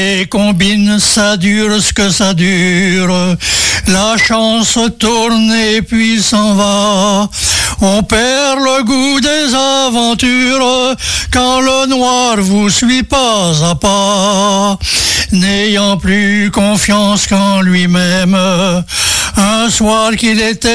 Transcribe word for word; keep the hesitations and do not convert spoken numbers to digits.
Et combine, ça dure ce que ça dure. La chance tourne et puis s'en va. On perd le goût des aventures quand le noir vous suit pas à pas. N'ayant plus confiance qu'en lui-même, un soir qu'il était